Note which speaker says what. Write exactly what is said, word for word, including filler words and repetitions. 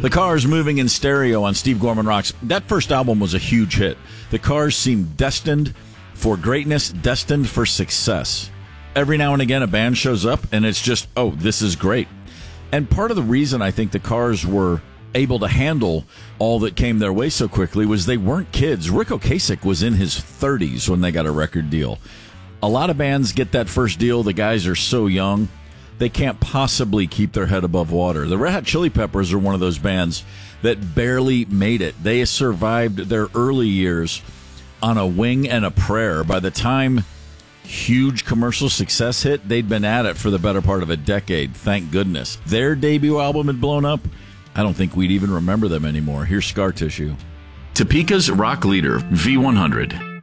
Speaker 1: The Cars moving in stereo on Steve Gorman Rocks. That first album was a huge hit. The Cars seemed destined for greatness, destined for success. Every now and again, a band shows up, and it's just, oh, this is great. And part of the reason I think the Cars were able to handle all that came their way so quickly was they weren't kids. Rick Ocasek was in his thirties when they got a record deal. A lot of bands get that first deal. The guys are so young, they can't possibly keep their head above water. The Red Hot Chili Peppers are one of those bands that barely made it. They survived their early years on a wing and a prayer. By the time huge commercial success hit, they'd been at it for the better part of a decade, thank goodness. Their debut album had blown up. I don't think we'd even remember them anymore. Here's Scar Tissue.
Speaker 2: Topeka's rock leader, V one hundred.